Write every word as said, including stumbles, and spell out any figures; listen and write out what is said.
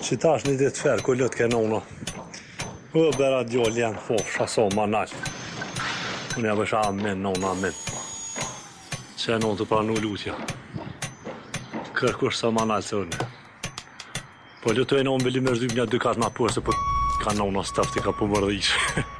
Që tash një ditë ferë, ku lëtë ke nona. U bera djoll janë, fofsha so manal. Unë ja bësha amen, nona amen. Që e nonë të pranu lutja. Kërkush sa manal se unë. Po lutu e nonë bili me rëzym një dy katë ma përse, po ka nona stafti ka po mërdhish.